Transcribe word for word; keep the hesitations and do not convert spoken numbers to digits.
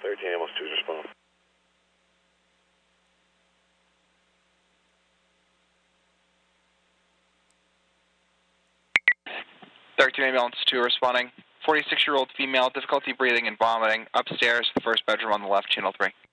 thirteen ambulance two is responding. thirteen ambulance two responding. forty-six-year-old female, difficulty breathing and vomiting, upstairs, first bedroom on the left, channel three.